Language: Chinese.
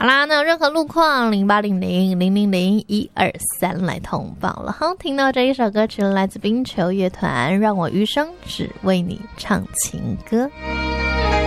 好啦，那有任何路况0800000123来通报了。好，听到这一首歌曲来自冰球乐团，让我余生只为你唱情歌。